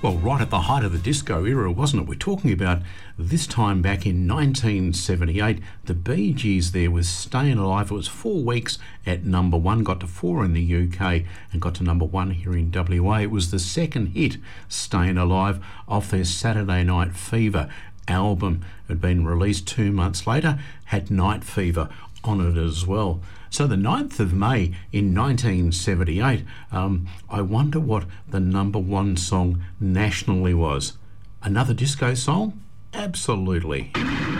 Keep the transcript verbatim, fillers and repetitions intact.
Well, right at the height of the disco era, wasn't it? We're talking about this time back in nineteen seventy-eight. The Bee Gees there with Staying Alive. It was four weeks at number one, got to four in the U K and got to number one here in W A. It was the second hit, Staying Alive, off their Saturday Night Fever album. It had been released two months later, had Night Fever on it as well. So the ninth of May in nineteen seventy-eight, um, I wonder what the number one song nationally was. Another disco song? Absolutely.